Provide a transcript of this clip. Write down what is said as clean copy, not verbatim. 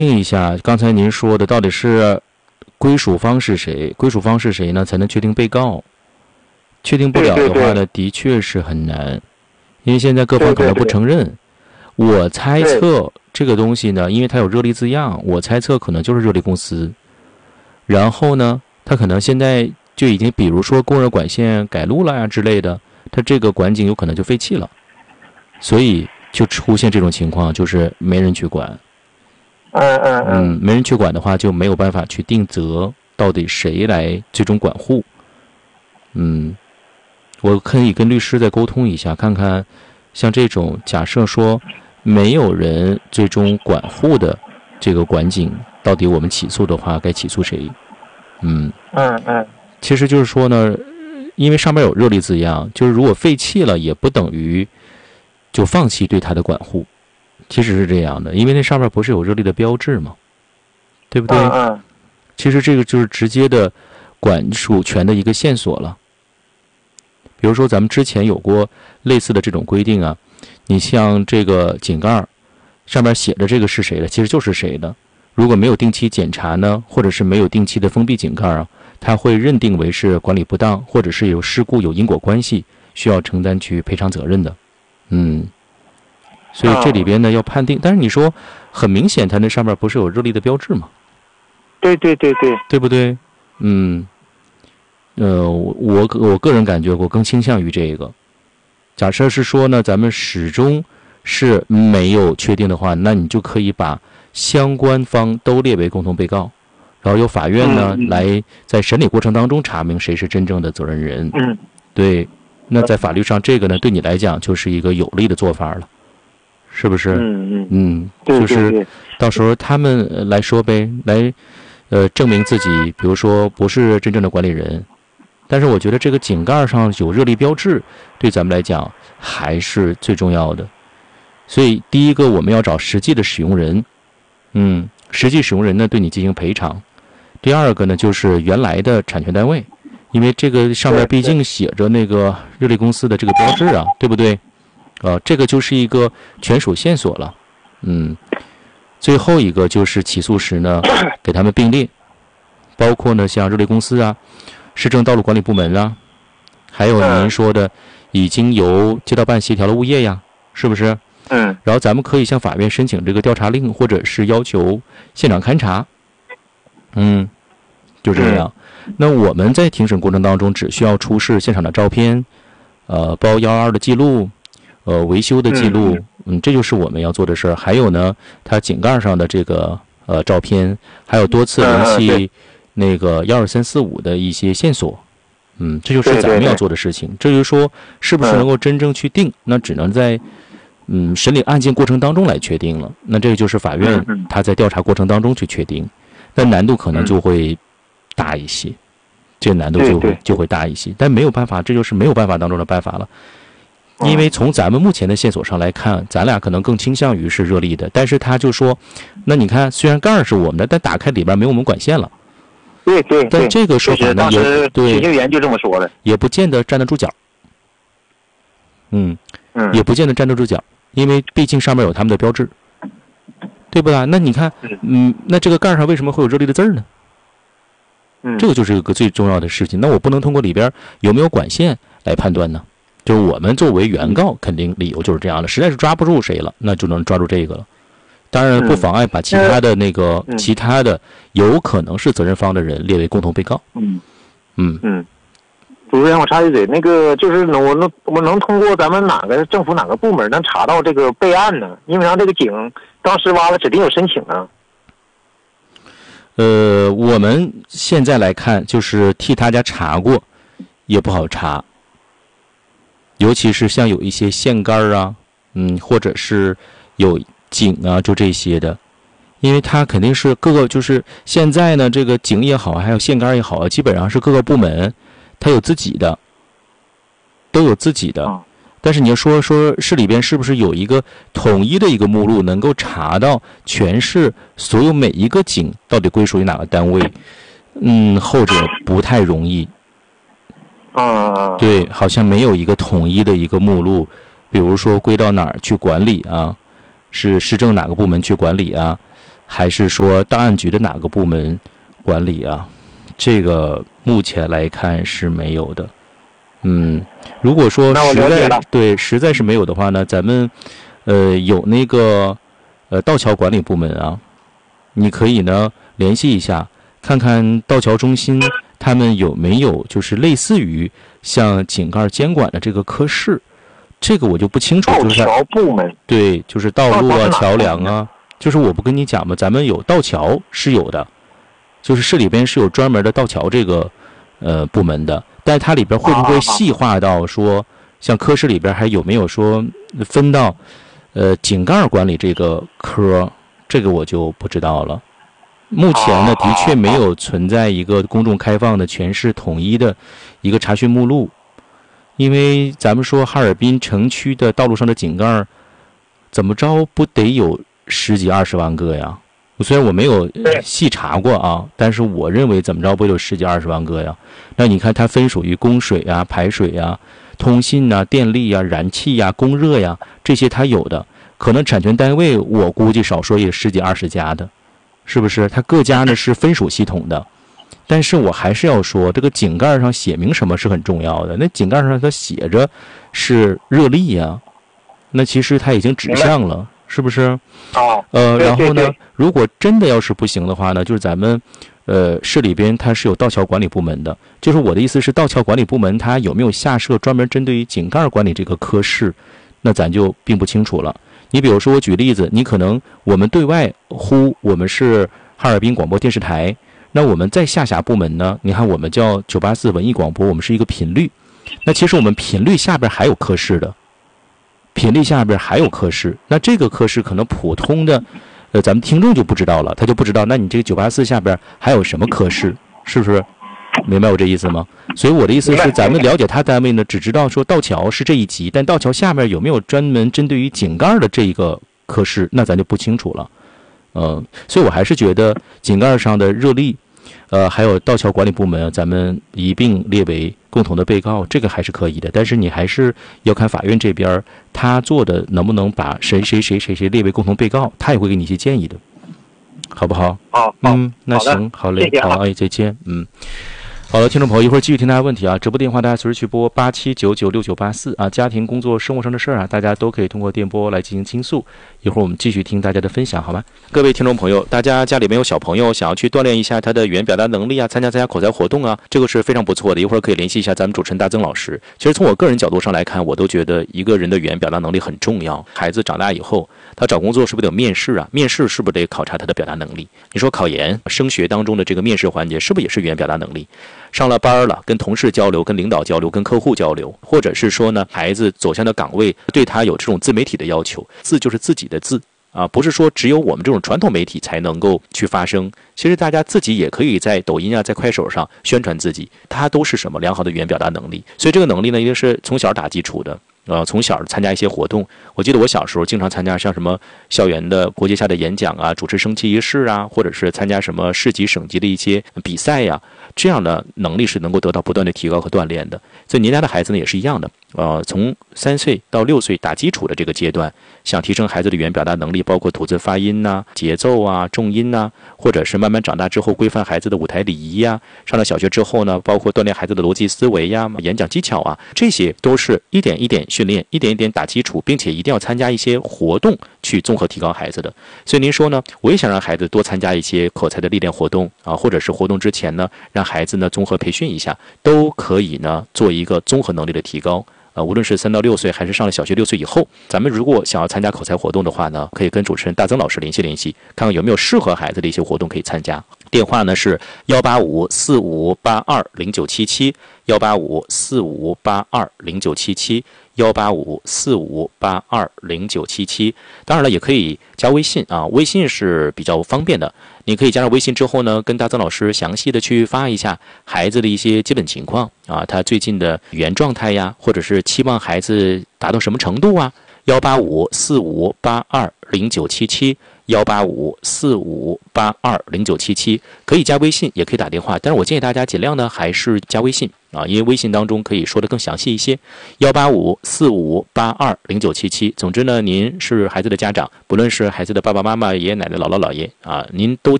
定一下刚才您说的到底是归属方是谁？归属方是谁呢？才能确定被告？确定不了的话呢，的确是很难，因为现在各方可能不承认。我猜测这个东西呢，因为它有热力字样，我猜测可能就是热力公司。然后呢，它可能现在就已经，比如说供热管线改路了呀之类的，它这个管井有可能就废弃了，所以就出现这种情况，就是没人去管。没人去管的话，就没有办法去定责，到底谁来最终管护。我可以跟律师再沟通一下，看看像这种假设说没有人最终管护的这个管井，到底我们起诉的话该起诉谁？其实就是说呢，因为上面有热力字样，就是如果废弃了，也不等于就放弃对它的管护。其实是这样的，因为那上面不是有热力的标志吗？对不对？其实这个就是直接的管属权的一个线索了。比如说咱们之前有过类似的这种规定啊，你像这个井盖上面写着这个是谁的，其实就是谁的。如果没有定期检查呢，或者是没有定期的封闭井盖啊，它会认定为是管理不当，或者是有事故有因果关系，需要承担去赔偿责任的。所以这里边呢要判定，但是你说很明显，它那上面不是有热力的标志吗？ 对， 对不对？我个人感觉我更倾向于这个。假设是说呢，咱们始终是没有确定的话，那你就可以把相关方都列为共同被告，然后由法院呢来在审理过程当中查明谁是真正的责任人。对，那在法律上这个呢，对你来讲就是一个有利的做法了。是不是？就是到时候他们来说呗，来证明自己，比如说不是真正的管理人，但是我觉得这个井盖上有热力标志，对咱们来讲还是最重要的。所以第一个我们要找实际的使用人，实际使用人呢对你进行赔偿。第二个呢就是原来的产权单位，因为这个上面毕竟写着那个热力公司的这个标志啊，对不对？这个就是一个权属线索了。最后一个就是起诉时呢，给他们并列，包括呢像热力公司啊、市政道路管理部门啊，还有您说的已经由街道办协调的物业呀，是不是？然后咱们可以向法院申请这个调查令，或者是要求现场勘查。就这样。那我们在庭审过程当中只需要出示现场的照片，包122的记录。维修的记录，这就是我们要做的事儿。还有呢，它井盖上的这个照片，还有多次联系那个12345的一些线索，这就是咱们要做的事情。至于说是不是能够真正去定，那只能在审理案件过程当中来确定了。那这个就是法院他在调查过程当中去确定，但难度可能就会大一些，这个难度就会大一些。但没有办法，这就是没有办法当中的办法了。因为从咱们目前的线索上来看，咱俩可能更倾向于是热力的，但是他就说，那你看，虽然盖是我们的，但打开里边没有我们管线了。 对。 但这个说法呢，也对， 执行员就这么说的， 也不见得站得住脚。也不见得站得住脚，因为毕竟上面有他们的标志，对不对？那你看，那这个盖上为什么会有热力的字呢？这个就是一个最重要的事情。那我不能通过里边有没有管线来判断呢？就是我们作为原告，肯定理由就是这样的，实在是抓不住谁了，那就能抓住这个了。当然不妨碍把其他的其他的有可能是责任方的人列为共同被告。 主任，我插一嘴，那个就是我能通过咱们哪个政府哪个部门能查到这个备案呢？因为这个井当时挖了，指定有申请啊。 我们现在来看，就是替大家查过，也不好查。尤其是像有一些线杆啊，或者是有井啊，就这些的，因为它肯定是各个，就是现在呢，这个井也好，还有线杆也好，基本上是各个部门它有自己的，都有自己的。但是你要说市里边是不是有一个统一的一个目录，能够查到全市所有每一个井到底归属于哪个单位？后者不太容易。对，好像没有一个统一的一个目录，比如说归到哪儿去管理啊，是市政哪个部门去管理啊， 还是说档案局的哪个部门管理啊？这个目前来看是没有的。如果说实在是没有的话呢，咱们有那个道桥管理部门啊，你可以呢联系一下，看看道桥中心他们有没有就是类似于像井盖监管的这个科室。这个我就不清楚， 道桥部门对，就是道路啊、桥梁啊，就是我不跟你讲嘛，咱们有道桥是有的，就是市里边是有专门的道桥这个部门的，但是它里边会不会细化到说，像科室里边还有没有说分到井盖管理这个科，这个我就不知道了。目前呢，的确没有存在一个公众开放的全市统一的一个查询目录。因为咱们说哈尔滨城区的道路上的井盖怎么着不得有10几20万个呀？虽然我没有细查过啊，但是我认为怎么着不得有10几20万个呀？那你看它分属于供水啊、排水啊、通信啊、电力啊、燃气啊、供热呀，这些它有的，可能产权单位我估计少说也10几20家的，是不是？它各家呢是分属系统的。但是我还是要说，这个井盖上写明什么是很重要的。那井盖上它写着是热力呀，那其实它已经指向了，是不是？然后呢，如果真的要是不行的话呢，就是咱们市里边它是有道桥管理部门的。就是我的意思是，道桥管理部门它有没有下设专门针对于井盖管理这个科室，那咱就并不清楚了。你比如说，我举例子，你可能我们对外呼我们是哈尔滨广播电视台。那我们在下辖部门呢？你看，我们叫984文艺广播，我们是一个频率。那其实我们频率下边还有科室的，频率下边还有科室。那这个科室可能普通的，咱们听众就不知道了，他就不知道。那你这个984下边还有什么科室？是不是？明白我这意思吗？所以我的意思是，咱们了解他单位呢，只知道说道桥是这一级，但道桥下面有没有专门针对于井盖的这一个科室，那咱就不清楚了。所以我还是觉得井盖上的热力，还有道桥管理部门，咱们一并列为共同的被告，这个还是可以的。但是你还是要看法院这边他做的能不能把谁列为共同被告，他也会给你一些建议的，好不好？那行，好嘞，好，再见，好了，听众朋友，一会儿继续听大家问题啊！直播电话大家随时去拨87996984啊，家庭、工作、生活上的事儿啊，大家都可以通过电波来进行倾诉。一会儿我们继续听大家的分享，好吗？各位听众朋友，大家家里面有小朋友想要去锻炼一下他的语言表达能力啊，参加口才活动啊，这个是非常不错的。一会儿可以联系一下咱们主持人大曾老师。其实从我个人角度上来看，我都觉得一个人的语言表达能力很重要。孩子长大以后，他找工作是不是得有面试啊？面试是不是得考察他的表达能力？你说考研、升学当中的这个面试环节，是不是也是语言表达能力？上了班了，跟同事交流、跟领导交流、跟客户交流，或者是说呢，孩子走向的岗位对他有这种自媒体的要求，字就是自己的字啊，不是说只有我们这种传统媒体才能够去发声。其实大家自己也可以在抖音啊、在快手上宣传自己，它都是什么良好的语言表达能力。所以这个能力呢，一定是从小打基础的。从小参加一些活动，我记得我小时候经常参加像什么校园的国际下的演讲啊，主持升旗仪式啊，或者是参加什么市级、省级的一些比赛呀，这样的能力是能够得到不断的提高和锻炼的。所以您家的孩子呢也是一样的，从3岁到6岁打基础的这个阶段，想提升孩子的语言表达能力，包括吐字发音呐、节奏啊、重音呐，或者是慢慢长大之后规范孩子的舞台礼仪呀，上了小学之后呢，包括锻炼孩子的逻辑思维呀、演讲技巧啊，这些都是一点一点训练，一点一点打基础，并且一定要参加一些活动去综合提高孩子的。所以您说呢，我也想让孩子多参加一些口才的历练活动啊，或者是活动之前呢，让孩子呢综合培训一下，都可以呢做一个综合能力的提高。无论是3到6岁，还是上了小学6岁以后，咱们如果想要参加口才活动的话呢，可以跟主持人大曾老师联系，看看有没有适合孩子的一些活动可以参加。电话呢是18545820977，18545820977，18545820977。当然了，也可以加微信啊，微信是比较方便的。你可以加上微信之后呢，跟大曾老师详细的去发一下孩子的一些基本情况啊，他最近的语言状态呀，或者是期望孩子达到什么程度啊。18545820977 18545820977，可以加微信，也可以打电话。但是我建议大家尽量呢还是加微信啊，因为微信当中可以说的更详细一些。18545820977。总之呢，您是孩子的家长，不论是孩子的爸爸妈妈、爷爷奶奶、姥姥姥爷啊，您都